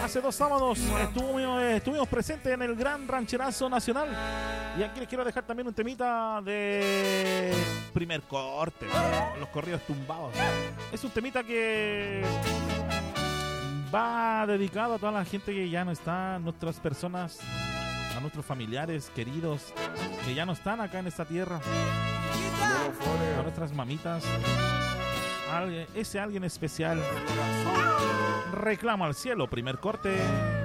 hace 2 sábados estuvimos presentes en el Gran Rancherazo Nacional. Y aquí les quiero dejar también un temita de primer corte, los corridos tumbados. Es un temita que va dedicado a toda la gente que ya no está, nuestras personas, a nuestros familiares queridos que ya no están acá en esta tierra, a nuestras mamitas, ese alguien especial. Reclamo al cielo, primer corte.